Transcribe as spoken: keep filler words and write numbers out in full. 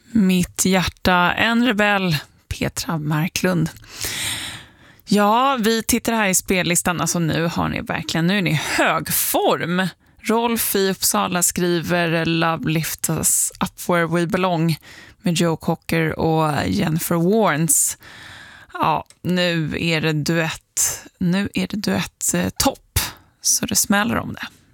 Mitt hjärta, en rebell, Petra Marklund. Ja, vi tittar här i spellistan. Alltså nu har ni verkligen, nu är ni i hög form. Rolf i Uppsala skriver Love Lift Us Up Where We Belong med Joe Cocker och Jennifer Warnes. Ja, nu är det duett. Nu är det duett eh, topp, så det smäller om det.